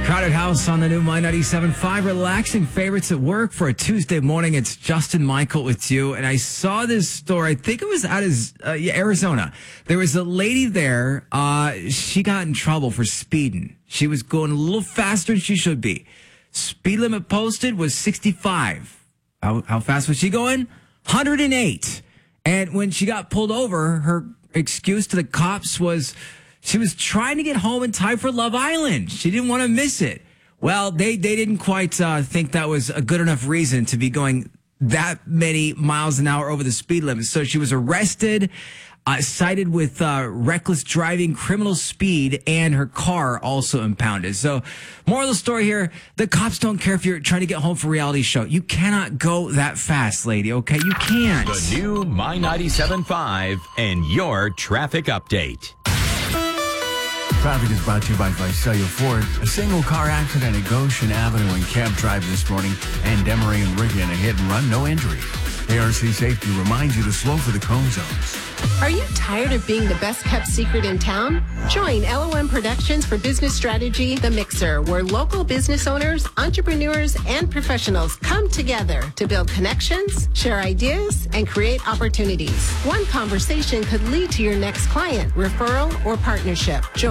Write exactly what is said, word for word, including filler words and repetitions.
Crowded House on the new My ninety-seven point five. Relaxing favorites at work for a Tuesday morning. It's Justin Michael with you. And I saw this story. I think it was out of uh, yeah, Arizona. There was a lady there. Uh, she got in trouble for speeding. She was going a little faster than she should be. Speed limit posted was sixty-five. How, how fast was she going? one hundred eight. And when she got pulled over, her excuse to the cops was she was trying to get home in time for Love Island. She didn't want to miss it. Well, they, they didn't quite uh, think that was a good enough reason to be going that many miles an hour over the speed limit. So she was arrested, uh, cited with uh, reckless driving, criminal speed, and her car also impounded. So moral of the story here, the cops don't care if you're trying to get home for a reality show. You cannot go that fast, lady, okay? You can't. The new My ninety-seven point five and your traffic update. Traffic is brought to you by Visalia Ford. A single car accident at Goshen Avenue and Camp Drive this morning, and Demery and Riggin, a hit and run, no injuries. A R C Safety reminds you to slow for the cone zones. Are you tired of being the best kept secret in town? Join L O M Productions for business strategy, The Mixer, where local business owners, entrepreneurs, and professionals come together to build connections, share ideas, and create opportunities. One conversation could lead to your next client, referral, or partnership. Join